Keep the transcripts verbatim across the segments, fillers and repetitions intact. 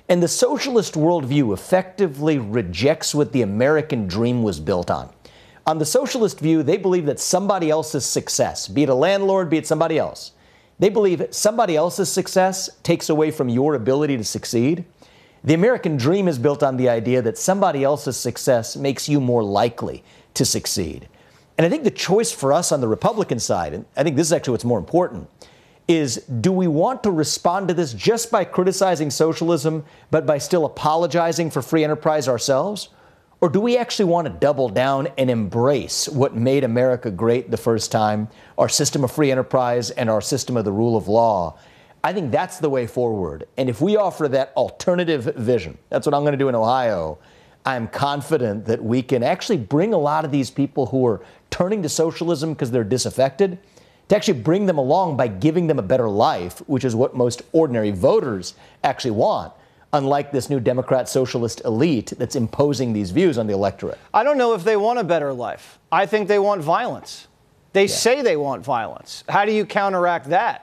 And the socialist worldview effectively rejects what the American dream was built on. On the socialist view, they believe that somebody else's success, be it a landlord, be it somebody else, they believe somebody else's success takes away from your ability to succeed. The American dream is built on the idea that somebody else's success makes you more likely to succeed. And I think the choice for us on the Republican side, and I think this is actually what's more important, is do we want to respond to this just by criticizing socialism, but by still apologizing for free enterprise ourselves? Or do we actually want to double down and embrace what made America great the first time, our system of free enterprise and our system of the rule of law? I think that's the way forward. And if we offer that alternative vision, that's what I'm going to do in Ohio, I'm confident that we can actually bring a lot of these people who are turning to socialism because they're disaffected, to actually bring them along by giving them a better life, which is what most ordinary voters actually want, unlike this new Democrat socialist elite that's imposing these views on the electorate. I don't know if they want a better life. I think they want violence. They yeah. say they want violence. How do you counteract that?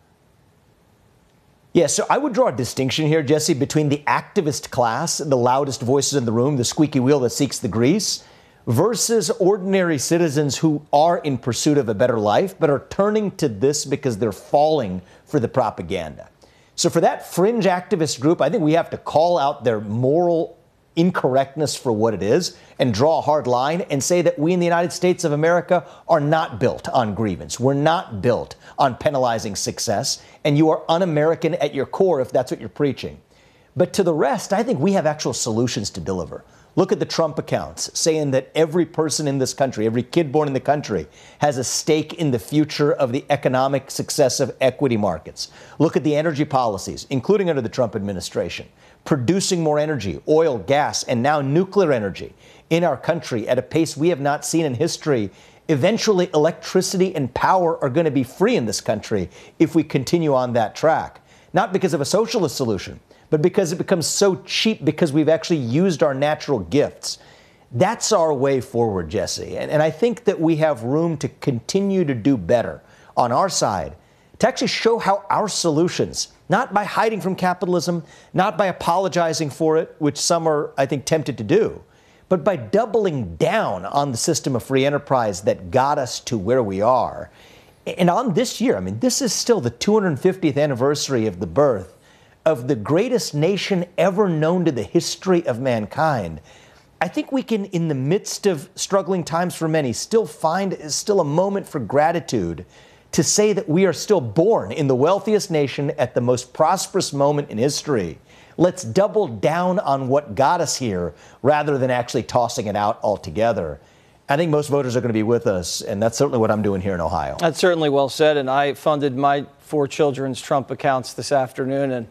Yeah, so I would draw a distinction here, Jesse, between the activist class, the loudest voices in the room, the squeaky wheel that seeks the grease, versus ordinary citizens who are in pursuit of a better life, but are turning to this because they're falling for the propaganda. So for that fringe activist group, I think we have to call out their moral incorrectness for what it is and draw a hard line and say that we in the United States of America are not built on grievance. We're not built on penalizing success, and you are un-American at your core if that's what you're preaching. But to the rest, I think we have actual solutions to deliver. Look at the Trump accounts saying that every person in this country, every kid born in the country, has a stake in the future of the economic success of equity markets. Look at the energy policies, including under the Trump administration, producing more energy, oil, gas, and now nuclear energy in our country at a pace we have not seen in history. Eventually, electricity and power are going to be free in this country if we continue on that track. Not because of a socialist solution, but because it becomes so cheap because we've actually used our natural gifts. That's our way forward, Jesse. And, and I think that we have room to continue to do better on our side, to actually show how our solutions, not by hiding from capitalism, not by apologizing for it, which some are, I think, tempted to do, but by doubling down on the system of free enterprise that got us to where we are. And on this year, I mean, this is still the two hundred fiftieth anniversary of the birth of the greatest nation ever known to the history of mankind. I think we can, in the midst of struggling times for many, still find still a moment for gratitude to say that we are still born in the wealthiest nation at the most prosperous moment in history. Let's double down on what got us here rather than actually tossing it out altogether. I think most voters are going to be with us, and that's certainly what I'm doing here in Ohio. That's certainly well said, and I funded my four children's Trump accounts this afternoon, and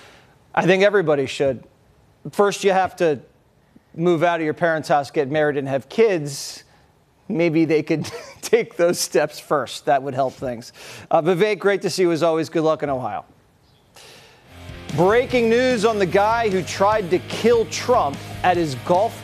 I think everybody should. First, you have to move out of your parents' house, get married, and have kids. Maybe they could take those steps first. That would help things. Uh, Vivek, great to see you as always. Good luck in Ohio. Breaking news on the guy who tried to kill Trump at his golf